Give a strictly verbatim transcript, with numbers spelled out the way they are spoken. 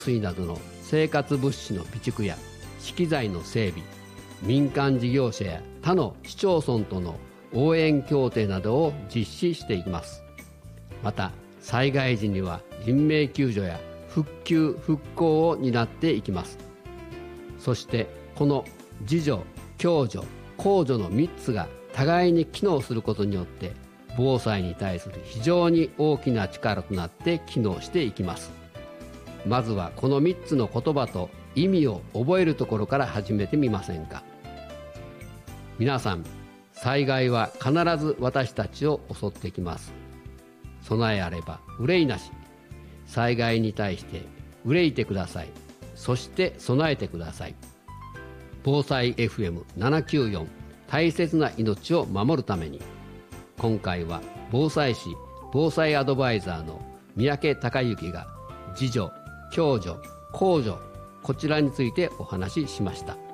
水などの生活物資の備蓄や資機材の整備、民間事業者や他の市町村との応援協定などを実施していきます。また災害時には人命救助や復旧復興を担っていきます。そしてこの自助、共助、公助のみっつが互いに機能することによって防災に対する非常に大きな力となって機能していきます。まずはこのみっつの言葉と意味を覚えるところから始めてみませんか。皆さん、災害は必ず私たちを襲ってきます。備えあれば憂いなし。災害に対して憂いてください。そして備えてください。防災 エフエムななきゅうよん 大切な命を守るために、今回は防災士防災アドバイザーの三宅孝之が自助、共助、公助、こちらについてお話ししました。